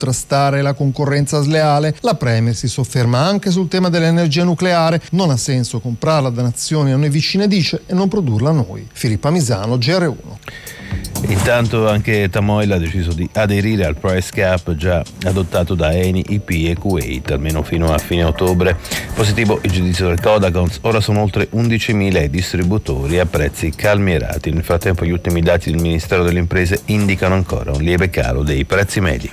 contrastare la concorrenza sleale. La Premier si sofferma anche sul tema dell'energia nucleare. Non ha senso comprarla da nazioni a noi vicine, dice, e non produrla noi. Filippa Misano, GR1. Intanto anche Tamoil ha deciso di aderire al price cap già adottato da Eni, IP e Kuwait, almeno fino a fine ottobre. Positivo il giudizio del Codacons, ora sono oltre 11.000 i distributori a prezzi calmierati. Nel frattempo gli ultimi dati del Ministero delle Imprese indicano ancora un lieve calo dei prezzi medi.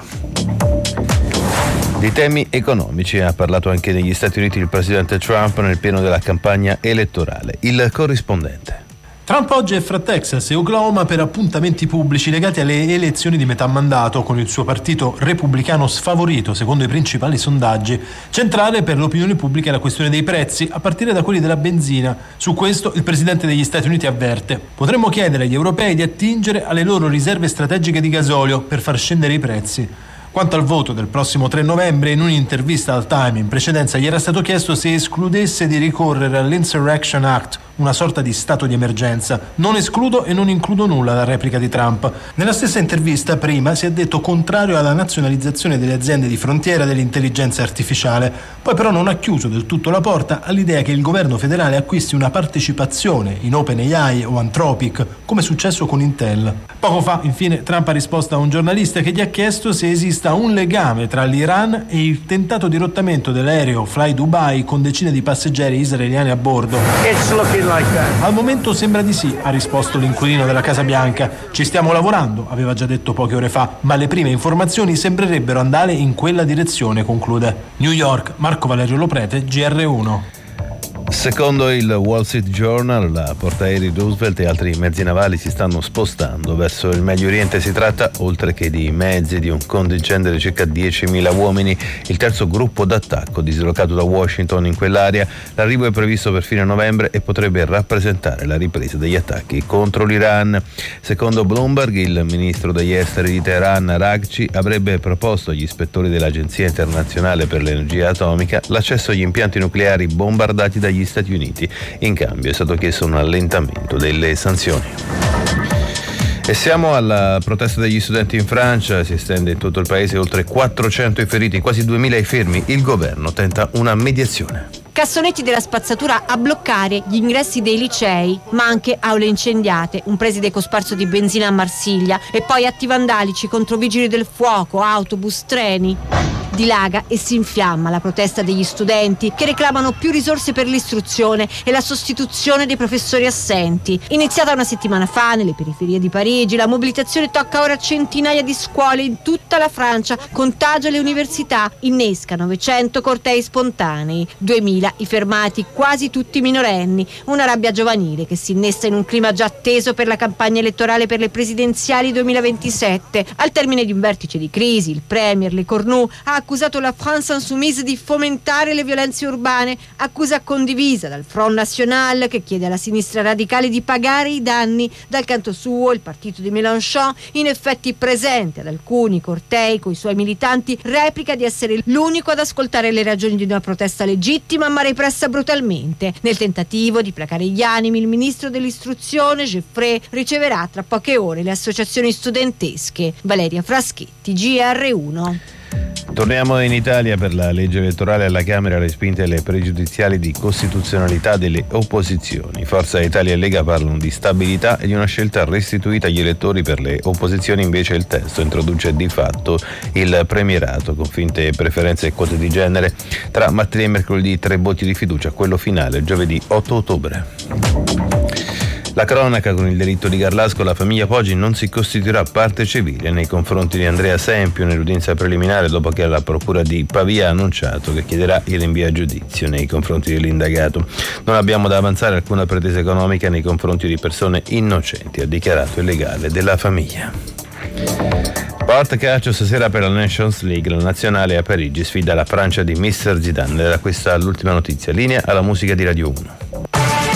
Di temi economici ha parlato anche negli Stati Uniti il presidente Trump nel pieno della campagna elettorale. Il corrispondente. Trump oggi è fra Texas e Oklahoma per appuntamenti pubblici legati alle elezioni di metà mandato, con il suo partito repubblicano sfavorito secondo i principali sondaggi. Centrale per l'opinione pubblica è la questione dei prezzi, a partire da quelli della benzina. Su questo il presidente degli Stati Uniti avverte: potremmo chiedere agli europei di attingere alle loro riserve strategiche di gasolio per far scendere i prezzi. Quanto al voto del prossimo 3 novembre, in un'intervista al Time in precedenza gli era stato chiesto se escludesse di ricorrere all'Insurrection Act, una sorta di stato di emergenza. Non escludo e non includo nulla, la replica di Trump. Nella stessa intervista prima si è detto contrario alla nazionalizzazione delle aziende di frontiera dell'intelligenza artificiale, poi però non ha chiuso del tutto la porta all'idea che il governo federale acquisti una partecipazione in OpenAI o Anthropic, come è successo con Intel. Poco fa, infine, Trump ha risposto a un giornalista che gli ha chiesto se esista un legame tra l'Iran e il tentato dirottamento dell'aereo Fly Dubai con decine di passeggeri israeliani a bordo. Al momento sembra di sì, ha risposto l'inquilino della Casa Bianca. Ci stiamo lavorando, aveva già detto poche ore fa, ma le prime informazioni sembrerebbero andare in quella direzione, conclude. New York, Marco Valerio Loprete, GR1. Secondo il Wall Street Journal, la portaerei Roosevelt e altri mezzi navali si stanno spostando verso il Medio Oriente. Si tratta, oltre che di mezzi, di un contingente di circa 10.000 uomini, il terzo gruppo d'attacco dislocato da Washington in quell'area. L'arrivo è previsto per fine novembre e potrebbe rappresentare la ripresa degli attacchi contro l'Iran. Secondo Bloomberg, il ministro degli esteri di Teheran, Araghchi, avrebbe proposto agli ispettori dell'Agenzia Internazionale per l'Energia Atomica l'accesso agli impianti nucleari bombardati dagli Stati Uniti. In cambio è stato chiesto un allentamento delle sanzioni. E siamo alla protesta degli studenti in Francia, si estende in tutto il paese, oltre 400 i feriti, quasi 2.000 i fermi. Il governo tenta una mediazione. Cassonetti della spazzatura a bloccare gli ingressi dei licei, ma anche aule incendiate, un preside cosparso di benzina a Marsiglia e poi atti vandalici contro vigili del fuoco, autobus, treni. Dilaga e si infiamma la protesta degli studenti che reclamano più risorse per l'istruzione e la sostituzione dei professori assenti. Iniziata una settimana fa nelle periferie di Parigi, la mobilitazione tocca ora centinaia di scuole in tutta la Francia, contagia le università, innesca 900 cortei spontanei, 2.000 i fermati, quasi tutti minorenni, una rabbia giovanile che si innesta in un clima già atteso per la campagna elettorale per le presidenziali 2027. Al termine di un vertice di crisi, il premier Le Cornu ha accusato la France Insoumise di fomentare le violenze urbane, accusa condivisa dal Front National che chiede alla sinistra radicale di pagare i danni. Dal canto suo il partito di Mélenchon, in effetti presente ad alcuni cortei coi suoi militanti, replica di essere l'unico ad ascoltare le ragioni di una protesta legittima ma repressa brutalmente. Nel tentativo di placare gli animi, il ministro dell'istruzione Geoffrey riceverà tra poche ore le associazioni studentesche. Valeria Fraschetti, GR1. Torniamo in Italia. Per la legge elettorale alla Camera respinte le pregiudiziali di costituzionalità delle opposizioni. Forza Italia e Lega parlano di stabilità e di una scelta restituita agli elettori. Per le opposizioni invece il testo introduce di fatto il premierato con finte preferenze e quote di genere. Tra martedì e mercoledì 3 voti di fiducia, quello finale giovedì 8 ottobre. La cronaca: con il delitto di Garlasco la famiglia Poggi non si costituirà parte civile nei confronti di Andrea Sempio nell'udienza preliminare, dopo che la procura di Pavia ha annunciato che chiederà il rinvio a giudizio nei confronti dell'indagato. Non abbiamo da avanzare alcuna pretesa economica nei confronti di persone innocenti, ha dichiarato il legale della famiglia. Sport calcio stasera per la Nations League, la nazionale a Parigi sfida la Francia di Mister Zidane. Era questa l'ultima notizia. Linea alla musica di Radio 1.